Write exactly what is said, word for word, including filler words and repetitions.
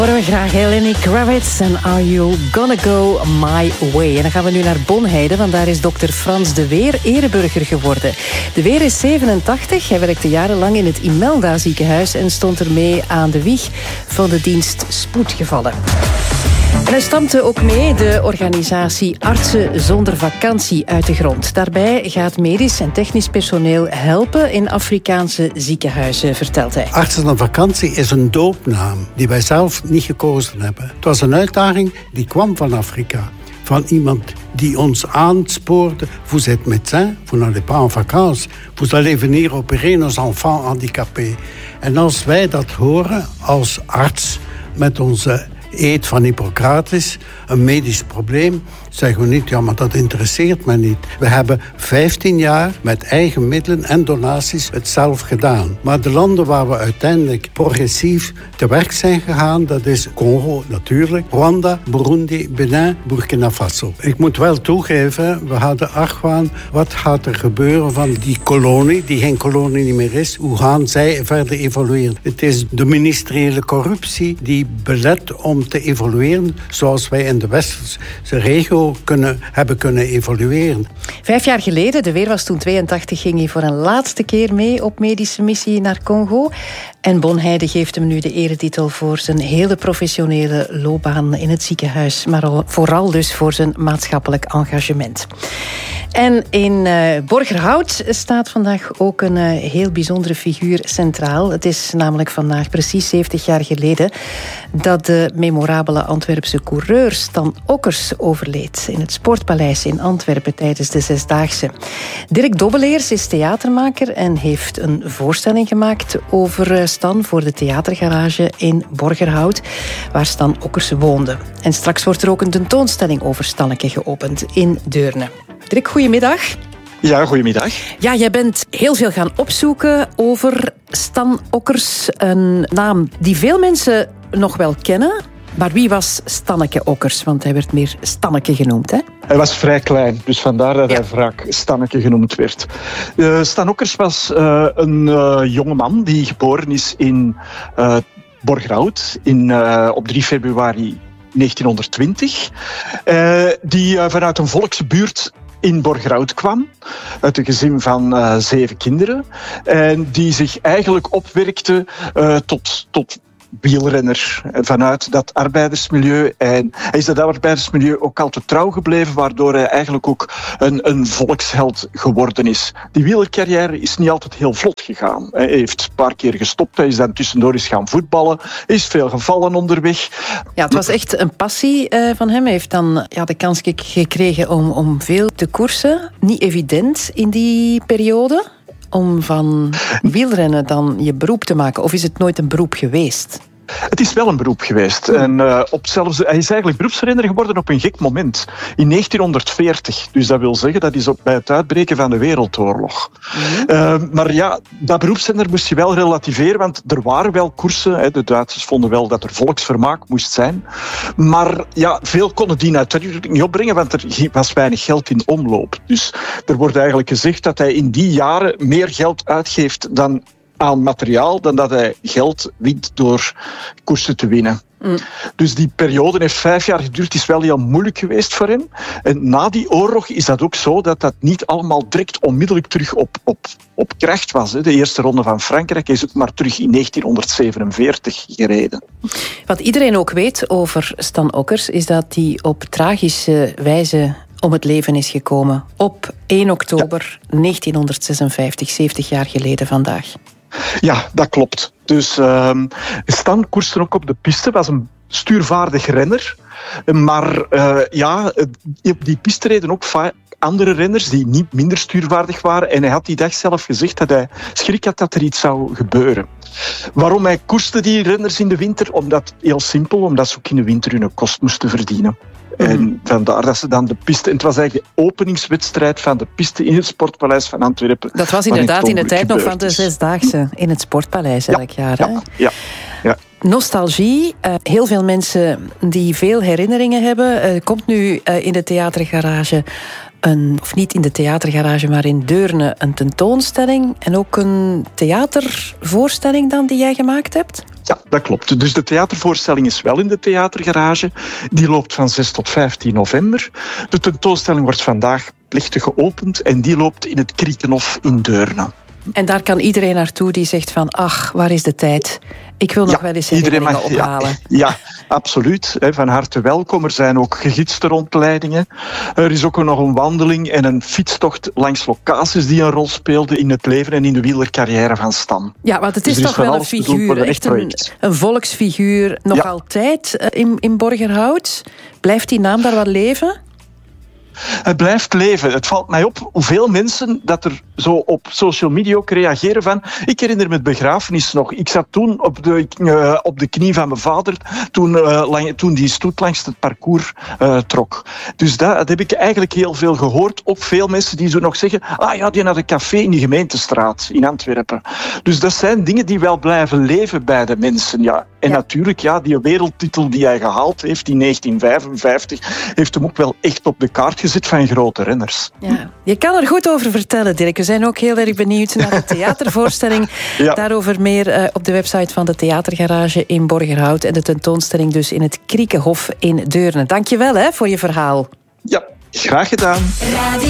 Horen we graag Lenny Kravitz en Are You Gonna Go My Way. En dan gaan we nu naar Bonheide, want daar is dokter Frans de Weer ereburger geworden. De Weer is zevenentachtig, hij werkte jarenlang in het Imelda ziekenhuis en stond ermee aan de wieg van de dienst spoedgevallen. En hij stampte ook mee de organisatie Artsen zonder Vakantie uit de grond. Daarbij gaat medisch en technisch personeel helpen in Afrikaanse ziekenhuizen, vertelt hij. Artsen zonder Vakantie is een doopnaam die wij zelf niet gekozen hebben. Het was een uitdaging die kwam van Afrika. Van iemand die ons aanspoorde. Vous êtes médecin, vous n'allez pas en vacances. Vous allez venir opérer nos enfants handicapés. En als wij dat horen als arts met onze eed van Hippocrates, een medisch probleem, zeggen we niet, ja, maar dat interesseert me niet. We hebben vijftien jaar met eigen middelen en donaties het zelf gedaan. Maar de landen waar we uiteindelijk progressief te werk zijn gegaan, dat is Congo natuurlijk, Rwanda, Burundi, Benin, Burkina Faso. Ik moet wel toegeven, we hadden argwaan, wat gaat er gebeuren van die kolonie, die geen kolonie niet meer is, hoe gaan zij verder evolueren? Het is de ministeriële corruptie die belet om te evolueren zoals wij in de westerse regio kunnen, hebben kunnen evolueren. Vijf jaar geleden, de Weer was toen tweeëntachtig, ging hij voor een laatste keer mee op medische missie naar Congo. En Bonheide geeft hem nu de eretitel voor zijn hele professionele loopbaan in het ziekenhuis, maar vooral dus voor zijn maatschappelijk engagement. En in uh, Borgerhout staat vandaag ook een uh, heel bijzondere figuur centraal. Het is namelijk vandaag precies zeventig jaar geleden dat de memorabele Antwerpse coureur Stan Ockers overleed in het Sportpaleis in Antwerpen tijdens de Zesdaagse. Dirk Dobbeleers is theatermaker en heeft een voorstelling gemaakt over Stan voor de theatergarage in Borgerhout, waar Stan Ockers woonde. En straks wordt er ook een tentoonstelling over Stanneke geopend in Deurne. Dirk, goedemiddag. Ja, goedemiddag. Ja, jij bent heel veel gaan opzoeken over Stan Ockers. Een naam die veel mensen nog wel kennen. Maar wie was Stanneke Ockers? Want hij werd meer Stanneke genoemd, hè? Hij was vrij klein, dus vandaar dat ja. hij vaak Stanneke genoemd werd. Uh, Stan Ockers was uh, een uh, jongeman die geboren is in uh, Borgerhout in, uh, op drie februari negentienhonderdtwintig. Uh, die uh, vanuit een volksbuurt in Borgerhout kwam, uit een gezin van uh, zeven kinderen. En die zich eigenlijk opwerkte uh, tot... tot wielrenner vanuit dat arbeidersmilieu. En hij is dat arbeidersmilieu ook altijd trouw gebleven, waardoor hij eigenlijk ook een, een volksheld geworden is. Die wielercarrière is niet altijd heel vlot gegaan. Hij heeft een paar keer gestopt, hij is dan tussendoor eens gaan voetballen, hij is veel gevallen onderweg. Ja, het was echt een passie uh, van hem. Hij heeft dan ja, de kans gekregen om, om veel te koersen. Niet evident in die periode om van wielrennen dan je beroep te maken? Of is het nooit een beroep geweest? Het is wel een beroep geweest. En, uh, op zelfs, hij is eigenlijk beroepsrenner geworden op een gek moment. In negentienhonderdveertig. Dus dat wil zeggen, dat is op, bij het uitbreken van de Wereldoorlog. Mm-hmm. Uh, maar ja, dat beroepsrenner moest je wel relativeren, want er waren wel koersen. Hè, de Duitsers vonden wel dat er volksvermaak moest zijn. Maar ja, veel konden die natuurlijk niet opbrengen, want er was weinig geld in omloop. Dus er wordt eigenlijk gezegd dat hij in die jaren meer geld uitgeeft dan aan materiaal dan dat hij geld wint door koersen te winnen. Mm. Dus die periode heeft vijf jaar geduurd, is wel heel moeilijk geweest voor hem. En na die oorlog is dat ook zo dat dat niet allemaal direct onmiddellijk terug op, op, op kracht was. De eerste ronde van Frankrijk is ook maar terug in negentienhonderdzevenenveertig gereden. Wat iedereen ook weet over Stan Ockers is dat hij op tragische wijze om het leven is gekomen. Op één oktober ja. negentienhonderdzesenvijftig, zeventig jaar geleden vandaag. Ja, dat klopt. Dus uh, Stan koerste ook op de piste, was een stuurvaardig renner. Maar uh, ja, op die piste reden ook va- andere renners die niet minder stuurvaardig waren. En hij had die dag zelf gezegd dat hij schrik had dat er iets zou gebeuren. Waarom hij koerste die renners in de winter? Omdat, heel simpel, omdat ze ook in de winter hun kost moesten verdienen. En vandaar dat ze dan de piste... En het was eigenlijk de openingswedstrijd van de piste in het Sportpaleis van Antwerpen. Dat was inderdaad in de tijd nog van de Zesdaagse in het Sportpaleis elk ja, jaar. Hè? Ja, ja, ja. Nostalgie. Uh, heel veel mensen die veel herinneringen hebben. Uh, komt nu uh, in de theatergarage... Een, of niet in de theatergarage, maar in Deurne een tentoonstelling en ook een theatervoorstelling dan die jij gemaakt hebt? Ja, dat klopt. Dus de theatervoorstelling is wel in de Theatergarage. Die loopt van zes tot vijftien november. De tentoonstelling wordt vandaag plechtig geopend en die loopt in het Kriekenhof in Deurne. En daar kan iedereen naartoe die zegt van, ach, waar is de tijd? Ik wil nog ja, wel eens herinneringen mag, ophalen. Ja, ja, absoluut. Van harte welkom. Er zijn ook gegidste rondleidingen. Er is ook nog een wandeling en een fietstocht langs locaties die een rol speelden in het leven en in de wielercarrière van Stan. Ja, want het is dus toch wel een figuur, echt een, een volksfiguur, nog ja. altijd in, in Borgerhout. Blijft die naam daar wel leven? Het blijft leven. Het valt mij op hoeveel mensen dat er zo op social media ook reageren van... Ik herinner me het begrafenis nog. Ik zat toen op de, uh, op de knie van mijn vader toen, uh, lang, toen die stoet langs het parcours uh, trok. Dus dat, dat heb ik eigenlijk heel veel gehoord. Ook veel mensen die zo nog zeggen... Ah ja, die had een café in de gemeentestraat in Antwerpen. Dus dat zijn dingen die wel blijven leven bij de mensen. Ja. En ja. natuurlijk, ja, die wereldtitel die hij gehaald heeft in negentien vijfenvijftig... heeft hem ook wel echt op de kaart gezet van grote renners. Ja. Je kan er goed over vertellen, Dirk. We zijn ook heel erg benieuwd naar de theatervoorstelling. Ja. Daarover meer uh, op de website van de Theatergarage in Borgerhout. En de tentoonstelling dus in het Kriekenhof in Deurne. Dank je wel hè, voor je verhaal. Ja, graag gedaan.